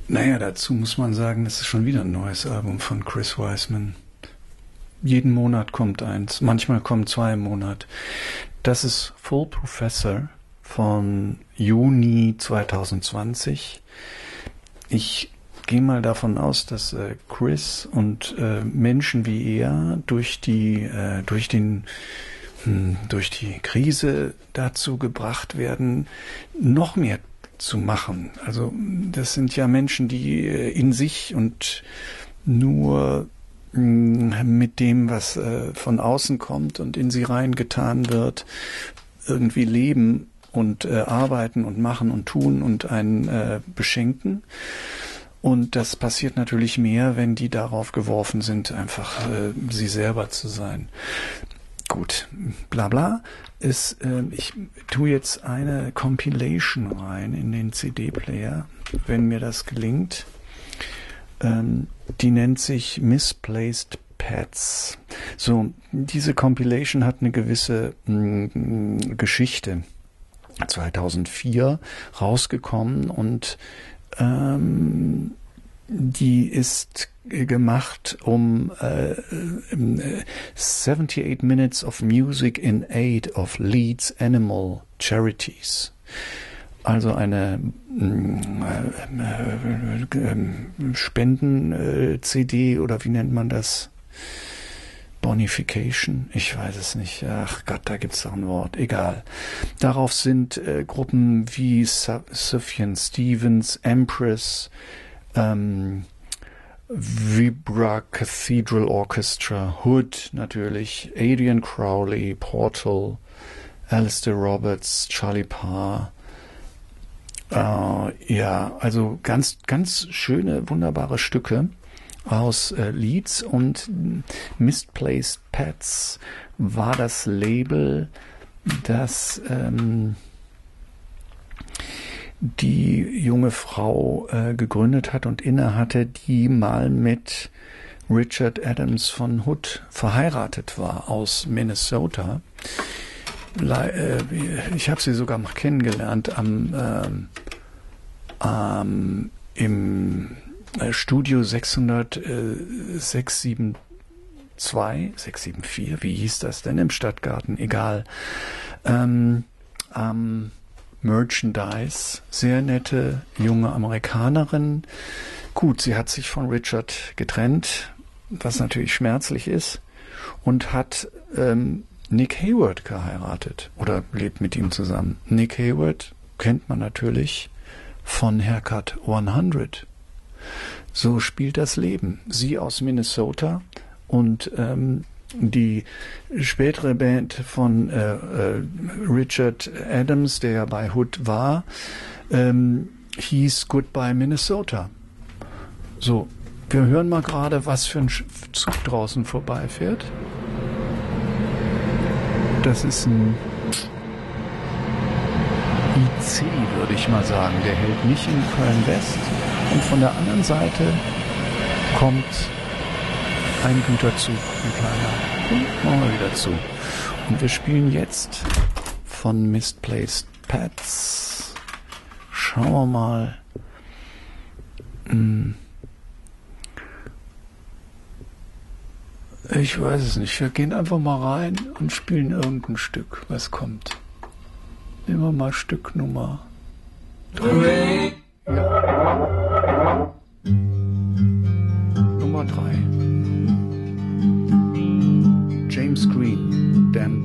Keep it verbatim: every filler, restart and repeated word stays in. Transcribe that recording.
Naja, dazu muss man sagen, das ist schon wieder ein neues Album von Chris Wiseman. Jeden Monat kommt eins, manchmal kommen zwei im Monat. Das ist Full Professor von Juni zwanzig zwanzig. Ich gehe mal davon aus, dass äh, Chris und äh, Menschen wie er durch die äh, durch den hm, durch die Krise dazu gebracht werden, noch mehr zu machen. Also das sind ja Menschen, die äh, in sich und nur mh, mit dem, was äh, von außen kommt und in sie reingetan wird, irgendwie leben und äh, arbeiten und machen und tun und einen äh, beschenken. Und das passiert natürlich mehr, wenn die darauf geworfen sind, einfach äh, sie selber zu sein. Gut, bla bla. Ist, äh, ich tue jetzt eine Compilation rein in den C D-Player, wenn mir das gelingt. Ähm, die nennt sich Misplaced Pets. So, diese Compilation hat eine gewisse mh, Geschichte. zweitausendvier rausgekommen und ähm, die ist gemacht um äh, seventy-eight Minutes of Music in Aid of Leeds Animal Charities. Also eine äh, äh, Spenden-C D oder wie nennt man das? Bonification? Ich weiß es nicht. Ach Gott, da gibt's doch ein Wort. Egal. Darauf sind äh, Gruppen wie Sufjan Stevens, Empress, ähm, Vibra Cathedral Orchestra, Hood natürlich, Adrian Crowley, Portal, Alistair Roberts, Charlie Parr. Äh, ja, also ganz, ganz schöne, wunderbare Stücke aus äh, Leeds, und Misplaced Pets war das Label, das ähm, die junge Frau äh, gegründet hat und innehatte, die mal mit Richard Adams von Hood verheiratet war, aus Minnesota. Le- äh, ich habe sie sogar mal kennengelernt am ähm, ähm, im Studio sechshundert, äh, sechs sieben zwei, sechs sieben vier, wie hieß das denn im Stadtgarten? Egal. Ähm, ähm, Merchandise, sehr nette junge Amerikanerin. Gut, sie hat sich von Richard getrennt, was natürlich schmerzlich ist, und hat ähm, Nick Hayward geheiratet oder lebt mit ihm zusammen. Nick Hayward kennt man natürlich von Haircut hundert. So spielt das Leben. Sie aus Minnesota und ähm, die spätere Band von äh, äh, Richard Adams, der ja bei Hood war, ähm, hieß Goodbye Minnesota. So, wir hören mal gerade, was für ein Zug draußen vorbeifährt. Das ist ein I C, würde ich mal sagen. Der hält nicht in Köln-West. Und von der anderen Seite kommt ein Güterzug, ein kleiner. Und machen wir wieder zu. Und wir spielen jetzt von Misplaced Pets. Schauen wir mal. Ich weiß es nicht. Wir gehen einfach mal rein und spielen irgendein Stück, was kommt. Nehmen wir mal Stück Nummer drei. Ja. Nummer drei. James Green, Damn